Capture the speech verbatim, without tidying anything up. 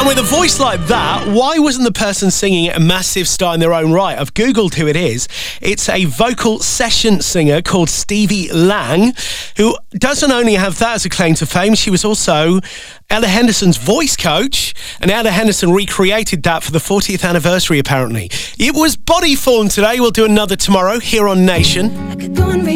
And with a voice like that, why wasn't the person singing it a massive star in their own right? I've Googled who it is. It's a vocal session singer called Stevie Lang, who doesn't only have that as a claim to fame, she was also Ella Henderson's voice coach, and Ella Henderson recreated that for the fortieth anniversary, apparently. It was Bodyform today. We'll do another tomorrow here on Nation.